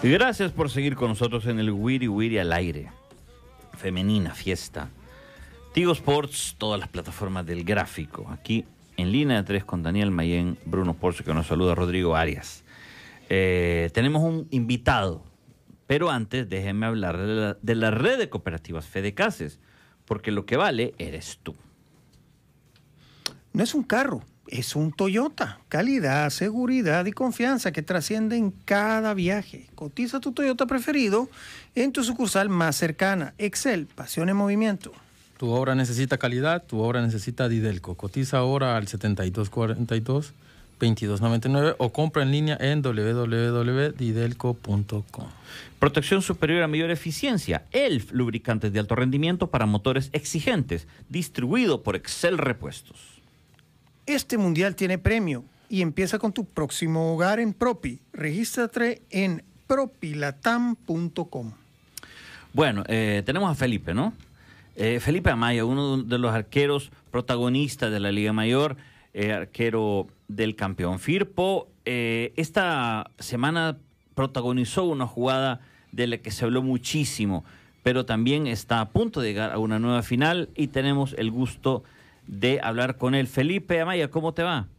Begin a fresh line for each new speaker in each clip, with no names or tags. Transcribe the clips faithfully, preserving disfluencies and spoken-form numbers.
Y gracias por seguir con nosotros en el Wiri Wiri al aire. Femenina fiesta. Tigo Sports, todas las plataformas del gráfico. Aquí en línea de tres con Daniel Mayén, Bruno Porcio, que nos saluda, Rodrigo Arias. Eh, tenemos un invitado, pero antes déjenme hablar de la, de la red de cooperativas Fedecases, porque lo que vale eres tú.
No es un carro, es un Toyota. Calidad, seguridad y confianza que trascienden cada viaje. Cotiza tu Toyota preferido en tu sucursal más cercana. Excel, pasión en movimiento.
Tu obra necesita calidad, tu obra necesita Didelco. Cotiza ahora al setenta y dos cuarenta y dos, veintidós noventa y nueve o compra en línea en doble u doble u doble u punto didelco punto com.
Protección superior a mayor eficiencia. Elf, lubricantes de alto rendimiento para motores exigentes. Distribuido por Excel Repuestos.
Este mundial tiene premio y empieza con tu próximo hogar en Propi. Regístrate en propilatam punto com.
Bueno, eh, tenemos a Felipe, ¿no? Eh, Felipe Amaya, uno de los arqueros protagonistas de la Liga Mayor, eh, arquero del campeón Firpo. Eh, esta semana protagonizó una jugada de la que se habló muchísimo, pero también está a punto de llegar a una nueva final y tenemos el gusto de hablar con él. Felipe Amaya, ¿cómo te va?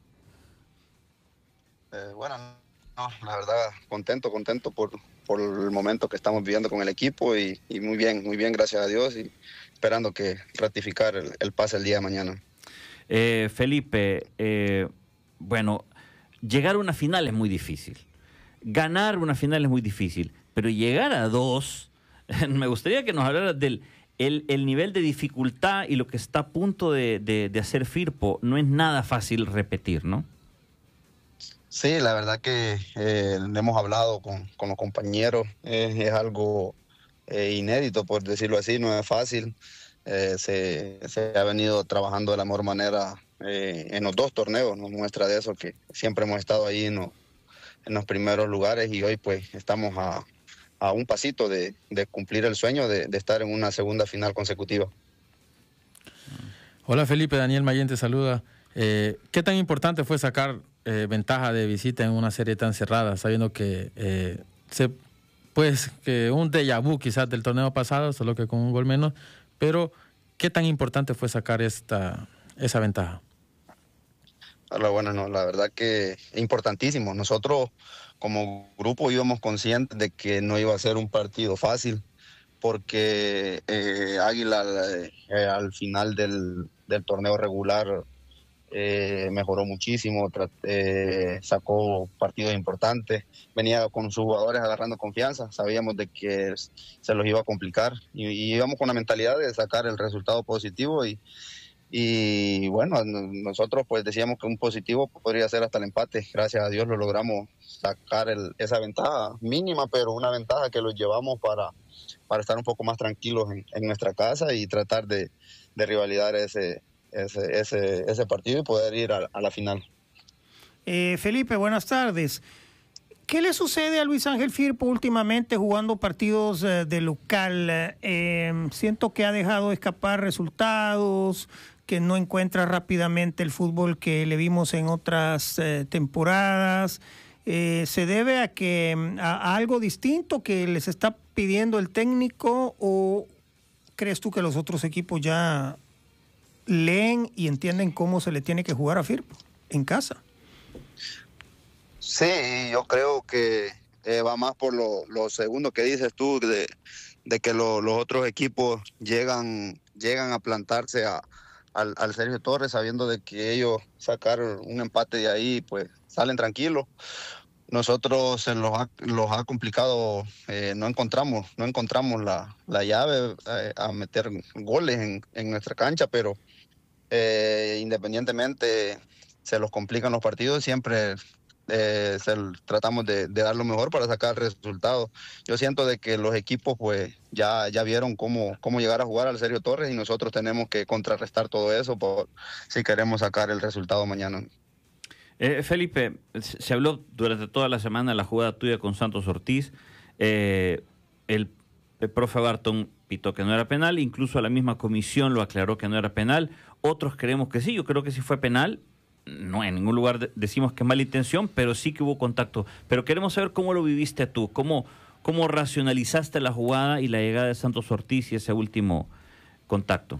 Eh, bueno, no, la verdad, contento, contento por, por el momento que estamos viviendo con el equipo y, y muy bien, muy bien, gracias a Dios, y esperando que ratificar el, el pase el día de mañana.
Eh, Felipe, eh, bueno, llegar a una final es muy difícil. Ganar una final es muy difícil, pero llegar a dos, me gustaría que nos hablaras del el, el nivel de dificultad y lo que está a punto de, de, de hacer Firpo. No es nada fácil repetir, ¿no?
Sí, la verdad que eh, hemos hablado con, con los compañeros, eh, es algo eh, inédito, por decirlo así, no es fácil. Eh, se, se ha venido trabajando de la mejor manera eh, en los dos torneos, nos muestra de eso, que siempre hemos estado ahí en los, en los primeros lugares y hoy pues estamos a, a un pasito de, de cumplir el sueño de, de estar en una segunda final consecutiva.
Hola Felipe, Daniel Mayén te saluda. Eh, ¿Qué tan importante fue sacar eh, ventaja de visita en una serie tan cerrada, sabiendo que eh, se, pues que un déjà vu quizás del torneo pasado, solo que con un gol menos, pero qué tan importante fue sacar esta esa ventaja?
Hola, bueno, no, la verdad que es importantísimo. Nosotros como grupo íbamos conscientes de que no iba a ser un partido fácil, porque eh, Águila eh, al final del, del torneo regular eh, mejoró muchísimo, eh, sacó partidos importantes, venía con sus jugadores agarrando confianza, sabíamos de que se los iba a complicar y, y íbamos con la mentalidad de sacar el resultado positivo y Y bueno, nosotros pues decíamos que un positivo podría ser hasta el empate. Gracias a Dios lo logramos sacar el, esa ventaja mínima, pero una ventaja que los llevamos para, para estar un poco más tranquilos en, en nuestra casa y tratar de, de rivalidar ese, ese, ese, ese partido y poder ir a, a la final.
Eh, Felipe, buenas tardes. ¿Qué le sucede a Luis Ángel Firpo últimamente jugando partidos eh, de local? Eh, siento que ha dejado escapar resultados, que no encuentra rápidamente el fútbol que le vimos en otras eh, temporadas. Eh, ¿Se debe a que a, a algo distinto que les está pidiendo el técnico o crees tú que los otros equipos ya leen y entienden cómo se le tiene que jugar a Firpo en casa?
Sí, yo creo que eh, va más por lo, lo segundo que dices tú, de, de que lo, los otros equipos llegan, llegan a plantarse a, al, al Sergio Torres sabiendo de que ellos sacaron un empate de ahí, pues salen tranquilos. Nosotros se los ha, los ha complicado, eh, no encontramos, no encontramos la, la llave eh, a meter goles en, en nuestra cancha, pero eh, independientemente se los complican los partidos, siempre Eh, se, tratamos de, de dar lo mejor para sacar resultados. Yo siento de que los equipos pues ya, ya vieron cómo, cómo llegar a jugar al Sergio Torres y nosotros tenemos que contrarrestar todo eso por, si queremos sacar el resultado mañana.
Eh, Felipe, se habló durante toda la semana de la jugada tuya con Santos Ortiz. Eh, el, el profe Barton pitó que no era penal, incluso la misma comisión lo aclaró que no era penal. Otros creemos que sí, yo creo que sí fue penal. No, en ningún lugar decimos que es mala intención, pero sí que hubo contacto. Pero queremos saber cómo lo viviste tú, cómo, ¿Cómo racionalizaste la jugada y la llegada de Santos Ortiz y ese último contacto?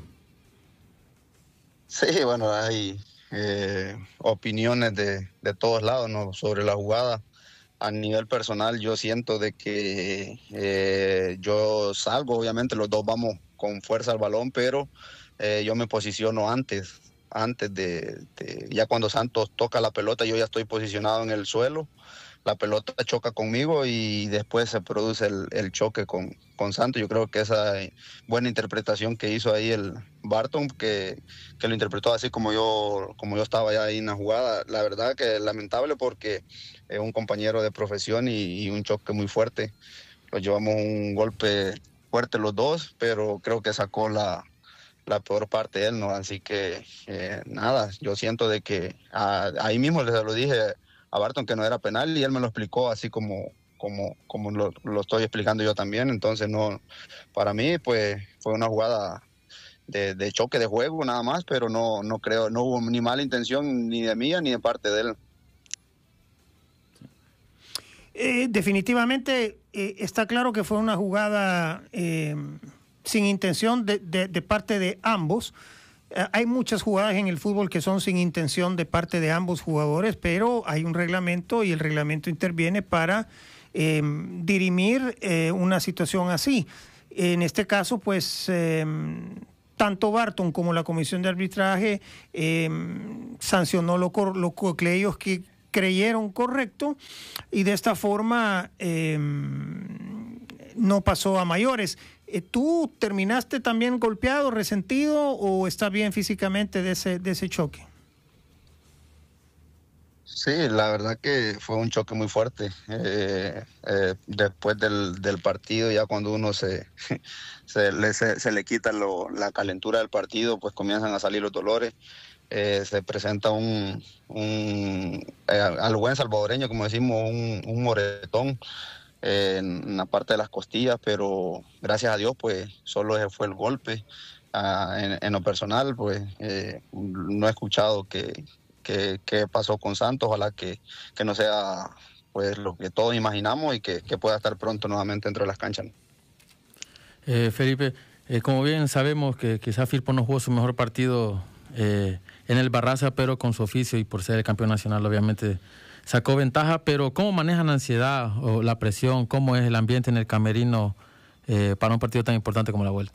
Sí, bueno, hay eh, opiniones de, de todos lados, ¿no?, sobre la jugada. A nivel personal, yo siento de que eh, yo salgo, obviamente los dos vamos con fuerza al balón, pero eh, yo me posiciono antes, antes de, de, ya cuando Santos toca la pelota, yo ya estoy posicionado en el suelo, la pelota choca conmigo y después se produce el, el choque con, con Santos. Yo creo que esa buena interpretación que hizo ahí el Barton, que, que lo interpretó así como yo, como yo estaba ya ahí en la jugada, la verdad que es lamentable porque es un compañero de profesión y, y un choque muy fuerte. Nos llevamos un golpe fuerte los dos, pero creo que sacó la, la peor parte de él, ¿no? Así que eh, nada, yo siento de que a, ahí mismo les lo dije a Barton que no era penal y él me lo explicó así como, como, como lo, lo estoy explicando yo también. Entonces, no, para mí pues fue una jugada de, de choque de juego nada más, pero no, no creo, no hubo ni mala intención ni de mía ni de parte de él.
Eh, definitivamente eh, está claro que fue una jugada eh, sin intención de, de, de parte de ambos. Hay muchas jugadas en el fútbol que son sin intención de parte de ambos jugadores, pero hay un reglamento y el reglamento interviene para eh, dirimir eh, una situación así. En este caso, pues, eh, tanto Barton como la comisión de arbitraje eh, sancionó lo, lo que ellos que creyeron correcto y de esta forma eh, no pasó a mayores. ¿Tú terminaste también golpeado, resentido o estás bien físicamente de ese, de ese choque?
Sí, la verdad que fue un choque muy fuerte. Eh, eh, después del, del partido, ya cuando uno se, se, le, se, se le quita lo, la calentura del partido, pues comienzan a salir los dolores. Eh, se presenta un, un eh, al buen salvadoreño, como decimos, un, un moretón en la parte de las costillas, pero gracias a Dios pues solo ese fue el golpe. Uh, en, en lo personal pues eh, no he escuchado que, que, que pasó con Santos. Ojalá que, que no sea pues lo que todos imaginamos y que, que pueda estar pronto nuevamente dentro de las canchas.
eh, Felipe, eh, como bien sabemos que quizás Firpo no jugó su mejor partido eh, en el Barraza, pero con su oficio y por ser el campeón nacional obviamente sacó ventaja. Pero ¿cómo manejan la ansiedad o la presión? ¿Cómo es el ambiente en el camerino eh, para un partido tan importante como la Vuelta?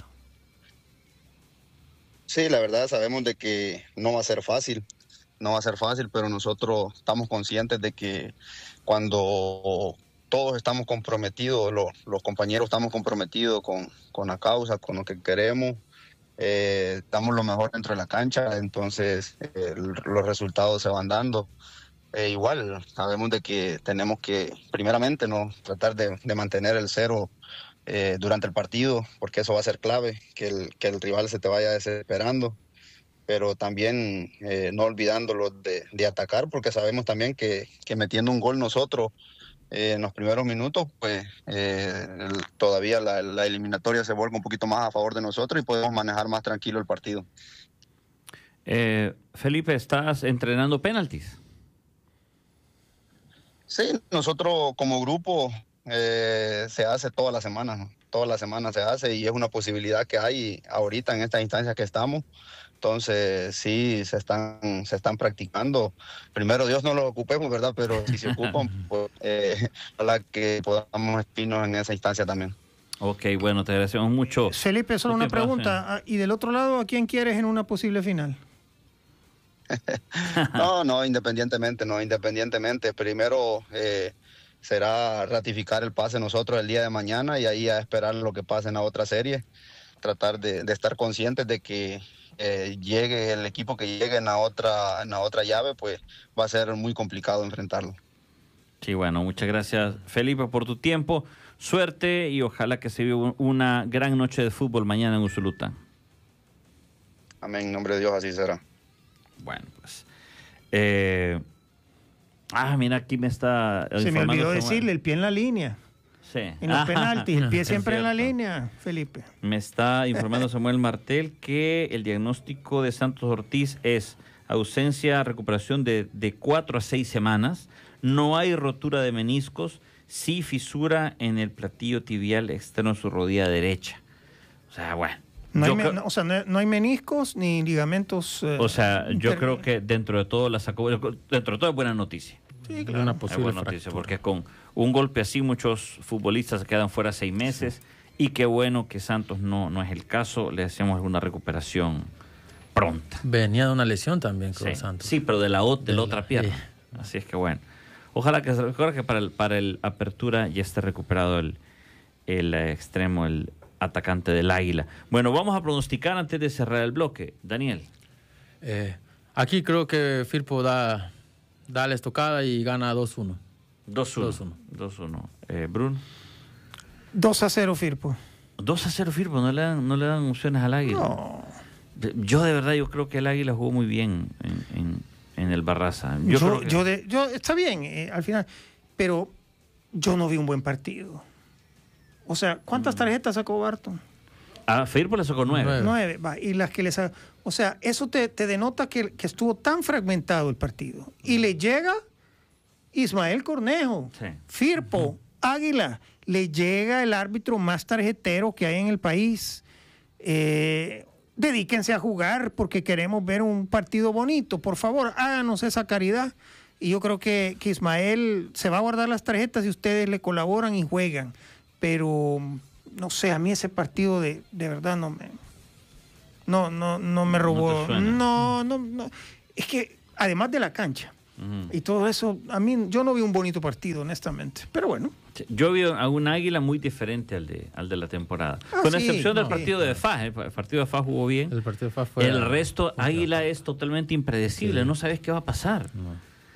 Sí, la verdad sabemos de que no va a ser fácil, no va a ser fácil, pero nosotros estamos conscientes de que cuando todos estamos comprometidos, los, los compañeros estamos comprometidos con, con la causa, con lo que queremos, eh, damos lo mejor dentro de la cancha, entonces eh, los resultados se van dando. Eh, igual sabemos de que tenemos que primeramente no tratar de, de mantener el cero eh, durante el partido, porque eso va a ser clave, que el, que el rival se te vaya desesperando, pero también eh, no olvidándolo de, de atacar, porque sabemos también que, que metiendo un gol nosotros eh, en los primeros minutos, pues eh, el, todavía la, la eliminatoria se vuelve un poquito más a favor de nosotros y podemos manejar más tranquilo el partido.
Eh, Felipe, ¿estás entrenando penaltis?
Sí, nosotros como grupo eh, se hace toda la semana, ¿no? Toda la semana se hace y es una posibilidad que hay ahorita en estas instancias que estamos. Entonces sí, se están, se están practicando. Primero Dios no lo ocupemos, ¿verdad? Pero si se ocupan, pues eh, ojalá que podamos estirnos en esa instancia también.
Ok, bueno, te agradecemos mucho.
Felipe, solo una pregunta. ¿Y del otro lado a quién quieres en una posible final?
No, no, independientemente, no, independientemente. Primero eh, será ratificar el pase nosotros el día de mañana y ahí a esperar lo que pase en la otra serie. Tratar de, de estar conscientes de que eh, llegue el equipo que llegue en la otra, en la otra llave, pues va a ser muy complicado enfrentarlo.
Sí, bueno, muchas gracias, Felipe, por tu tiempo. Suerte y ojalá que se viva una gran noche de fútbol mañana en Usulután.
Amén, en nombre de Dios, así será.
Bueno, pues. Eh, ah, mira, aquí me está.
Se me olvidó decirle, el pie en la línea.
Sí.
En los ah, penaltis, el pie siempre
en
la línea, Felipe.
Me está informando Samuel Martel que el diagnóstico de Santos Ortiz es ausencia, recuperación de, de cuatro a seis semanas. No hay rotura de meniscos. sí fisura en el platillo tibial externo de su rodilla derecha. O sea, bueno.
No hay,
creo,
no, o sea, no, no hay meniscos ni ligamentos. Eh,
o sea, yo
inter...
creo que dentro de todo la sacó, dentro de todo es buena noticia.
Sí, claro.
Una
Es
posible
buena noticia,
fractura.
porque con un golpe así muchos futbolistas se quedan fuera seis meses, sí. Y qué bueno que Santos no, no es el caso, le hacemos alguna recuperación pronta.
Venía de una lesión también con
Sí,
Santos.
sí, pero de la, de la otra pierna.
Sí.
Así es que bueno. Ojalá que, ojalá que para el para el apertura ya esté recuperado el, el extremo, el atacante del Águila. Bueno, vamos a pronosticar antes de cerrar el bloque. Daniel.
Eh, aquí creo que Firpo da, da la estocada y gana dos uno.
dos uno. dos uno. Eh, Bruno.
dos a cero Firpo.
dos a cero Firpo, no le dan, no le dan opciones al Águila.
No.
Yo de verdad, yo creo que el Águila jugó muy bien en, en, en el Barraza. Yo,
Yo,
creo que...
yo, de, yo está bien eh, al final, pero yo no vi un buen partido. O sea, ¿cuántas tarjetas sacó Barton?
A Firpo le sacó nueve.
Nueve.
Nueve. Va, y las que les sacó. O sea, eso te, te denota que, que estuvo tan fragmentado el partido. Y le llega Ismael Cornejo,
Sí.
Firpo, uh-huh. Águila. Le llega el árbitro más tarjetero que hay en el país. Eh, dedíquense a jugar porque queremos ver un partido bonito. Por favor, háganos esa caridad. Y yo creo que, que Ismael se va a guardar las tarjetas y ustedes le colaboran y juegan. Pero, no sé, a mí ese partido de, de verdad no me... No, no, no me robó.
¿No te suena?
No, no, no. Es que, además de la cancha,
Uh-huh.
y todo eso, a mí, yo no vi un bonito partido, honestamente. Pero bueno.
Yo vi a un Águila muy diferente al de, al de la temporada.
Ah,
Con
sí,
excepción del
no.
partido de F A. El partido de F A jugó bien.
El partido fue afuera.
El resto, Águila es totalmente impredecible.
Sí.
No sabes qué va a pasar.
No.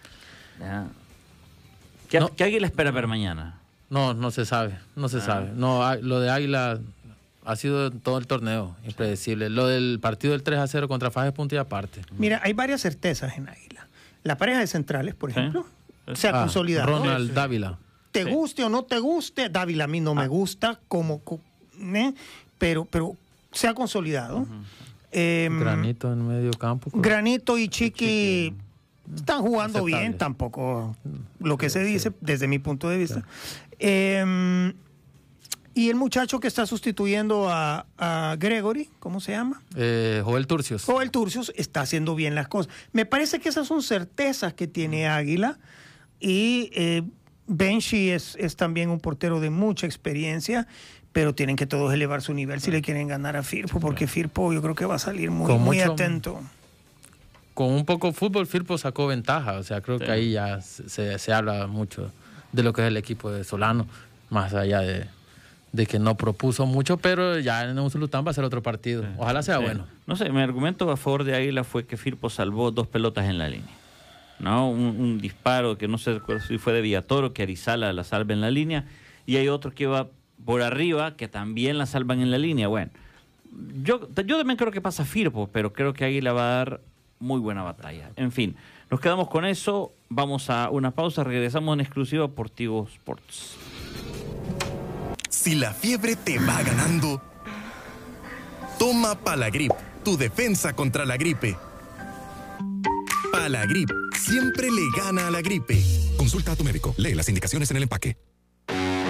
Ya. ¿Qué,
No.
¿Qué Águila espera ver mañana?
No, no se sabe, no se
Ah.
sabe. No, a- lo de Águila ha sido todo el torneo, impredecible. Lo del partido del tres a cero contra Fajes punto y aparte.
Mira, hay varias certezas en Águila. La pareja de centrales, por
Sí.
ejemplo,
Sí.
se ha
Ah,
consolidado.
Ronald
Sí.
Dávila.
Te
Sí.
guste o no te guste, Dávila a mí no me gusta, como, co- ¿eh? pero, pero se ha consolidado. Eh,
Granito en medio campo. creo.
Granito y Chiqui están jugando
Aceptable.
bien, tampoco lo que se
Sí.
dice desde mi punto de vista. Eh, y el muchacho que está sustituyendo a, a Gregory, ¿cómo se llama?
Eh, Joel Turcios.
Joel Turcios está haciendo bien las cosas. Me parece que esas son certezas que tiene Águila. Y eh, Benchi es, es también un portero de mucha experiencia, pero tienen que todos elevar su nivel si le quieren ganar a Firpo, porque Firpo yo creo que va a salir muy,
Con
muy
mucho-
atento.
Con un poco de fútbol, Firpo sacó ventaja. O sea, creo
Sí.
que ahí ya se, se habla mucho de lo que es el equipo de Solano, más allá de, de que no propuso mucho, pero ya en Usulután va a ser otro partido. Ojalá sea
Sí.
bueno.
No sé, mi argumento a favor de Águila fue que Firpo salvó dos pelotas en la línea. ¿No? Un, un disparo que no sé si fue de Villatoro, que Arizala la salva en la línea, y hay otro que va por arriba, que también la salvan en la línea. Bueno, yo, yo también creo que pasa Firpo, pero creo que Águila va a dar muy buena batalla. En fin, nos quedamos con eso, vamos a una pausa, regresamos en exclusiva por Tigo Sports.
Si la fiebre te va ganando, toma Palagrip, tu defensa contra la gripe. Palagrip siempre le gana a la gripe.
Consulta a tu médico. Lee las indicaciones en el empaque.